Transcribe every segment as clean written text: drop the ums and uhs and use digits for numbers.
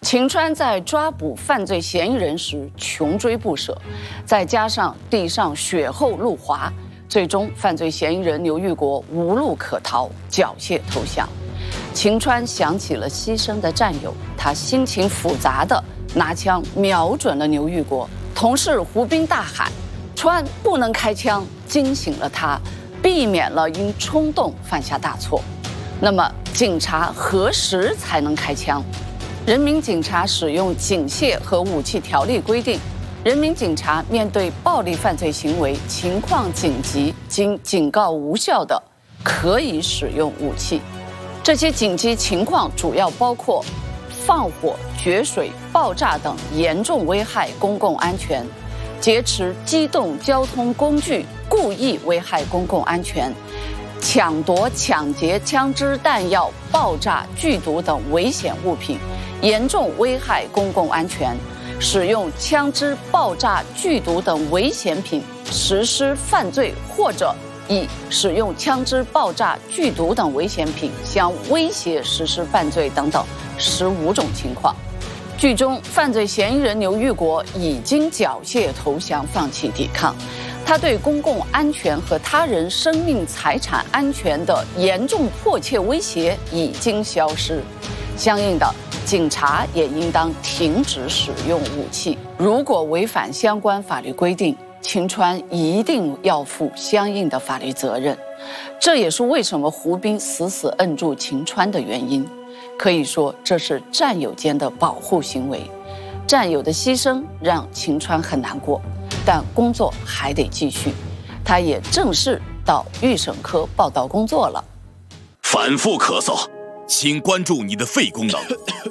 秦川在抓捕犯罪嫌疑人时穷追不舍，再加上地上雪厚路滑，最终犯罪嫌疑人刘玉国无路可逃，缴械投降。秦川想起了牺牲的战友，他心情复杂地拿枪瞄准了刘玉国。同事胡斌大喊：“川不能开枪！”惊醒了他，避免了因冲动犯下大错。那么，警察何时才能开枪？人民警察使用警械和武器条例规定，人民警察面对暴力犯罪行为情况紧急，经警告无效的，可以使用武器。这些紧急情况主要包括放火、决水、爆炸等严重危害公共安全，劫持机动交通工具，故意危害公共安全，抢夺、抢劫枪支、弹药、爆炸、剧毒等危险物品，严重危害公共安全，使用枪支、爆炸、剧毒等危险品实施犯罪，或者以使用枪支、爆炸、剧毒等危险品相威胁实施犯罪等等15种情况。剧中犯罪嫌疑人刘玉国已经缴械投降，放弃抵抗。他对公共安全和他人生命财产安全的严重迫切威胁已经消失。相应的，警察也应当停止使用武器。如果违反相关法律规定，秦川一定要负相应的法律责任。这也是为什么胡斌死死摁住秦川的原因。可以说，这是战友间的保护行为。战友的牺牲让秦川很难过，但工作还得继续。他也正式到预审科报到工作了。 反复咳嗽，请关注你的肺功能。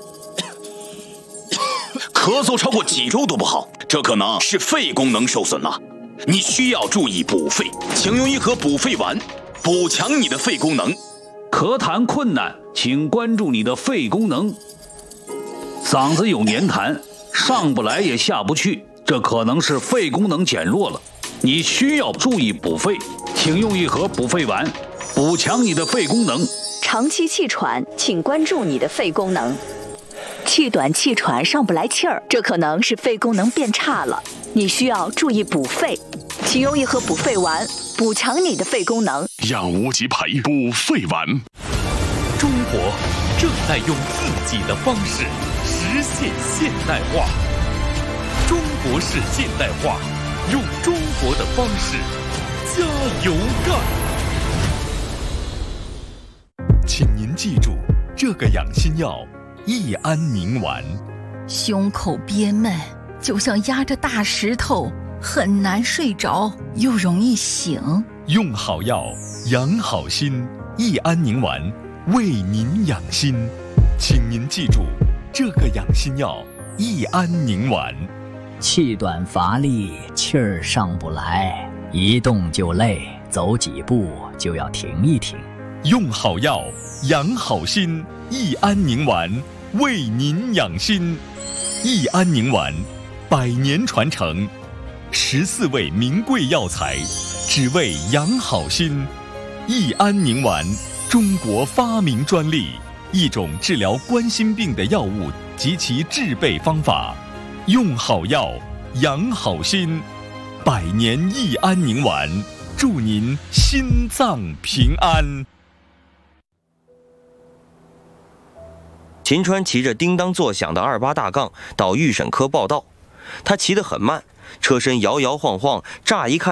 咳嗽超过几周都不好，这可能是肺功能受损了。你需要注意补肺，请用一盒补肺丸，补强你的肺功能。 咳痰困难，请关注你的肺功能。嗓子有黏痰，上不来也下不去，这可能是肺功能减弱了。你需要注意补肺，请用一盒补肺丸，补强你的肺功能。 长期气喘，请关注你的肺功能。气短气喘上不来气儿，这可能是肺功能变差了，你需要注意补肺，请用一盒补肺丸，补强你的肺功能。 让无极培补肺丸。 中国正在用自己的方式实现现代化，中国式现代化，用中国的方式加油干。 请您记住这个养心药益安宁丸。 胸口憋闷，就像压着大石头，很难睡着，又容易醒。 用好药，养好心，益安宁丸为您养心。请您记住这个养心药益安宁丸。 气短乏力，气儿上不来，一动就累，走几步就要停一停。 用好药，养好心，益安宁丸为您养心。益安宁丸100年传承，14味名贵药材，只为养好心。益安宁丸，中国发明专利，一种治疗冠心病的药物及其制备方法。用好药，养好心，100年益安宁丸，祝您心脏平安。 秦川骑着叮当作响的28大杠到预审科报到，他骑得很慢，车身摇摇晃晃，乍一看